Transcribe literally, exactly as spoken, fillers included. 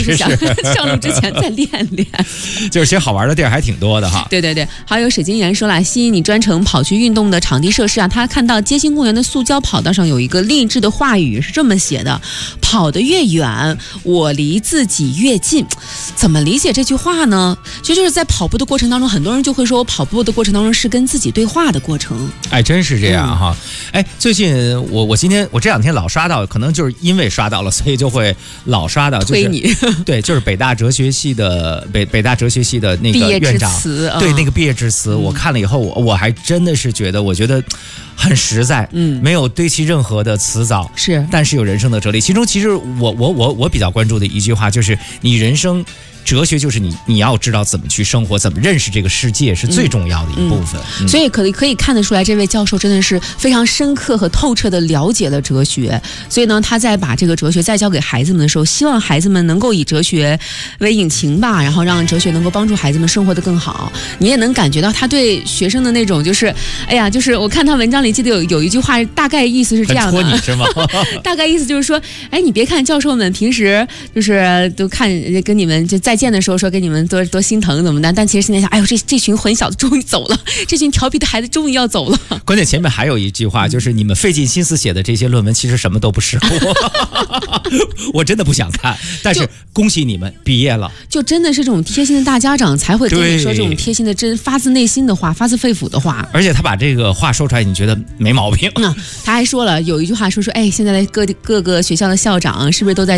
是想上路之前再练练。 就是其实好玩的地儿还挺多的哈。 对对对，还有水晶岩说了，吸引你专程跑去运动的场地设施啊，他看到街心公园的塑胶跑道上有一个励志的话语，是这么写的：跑得越远，我离自己越近。怎么理解这句话呢？其实就是在跑步的过程当中，很多人就会说我跑步的过程当中是跟自己对话的过程。 哎，真是这样哈。嗯、哎，最近我我今天我这两天老刷到，可能就是因为刷到了，所以就会老刷到，就是推你对，就是北大哲学系的北北大哲学系的那个院长，对、嗯、那个毕业致辞，我看了以后，我我还真的是觉得，我觉得很实在，嗯，没有堆砌任何的辞藻， 是， 但是有人生的哲理。其中，其实我我我我比较关注的一句话就是，你人生。哲学就是你，你要知道怎么去生活，怎么认识这个世界是最重要的一部分。 嗯嗯、所以可以可以看得出来，这位教授真的是非常深刻和透彻的了解了哲学。所以呢，他在把这个哲学再教给孩子们的时候，希望孩子们能够以哲学为引擎吧，然后让哲学能够帮助孩子们生活得更好。你也能感觉到他对学生的那种，就是哎呀，就是我看他文章里记得有有一句话，大概意思是这样的， 很戳你是吗？ 大概意思就是说，哎，你别看教授们平时就是都看跟你们就在。见的时候说给你们多多心疼怎么的，但其实现在想，哎呦，这这群混小子终于走了，这群调皮的孩子终于要走了。 关键前面还有一句话，就是你们费尽心思写的这些论文，其实什么都不是。我真的不想看，但是恭喜你们毕业了。 就真的是这种贴心的大家长才会跟你说这种贴心的、真发自内心的话，发自肺腑的话。 而且他把这个话说出来，你觉得没毛病。 嗯，他还说了有一句话说说，哎，现在的各各个学校的校长是不是都在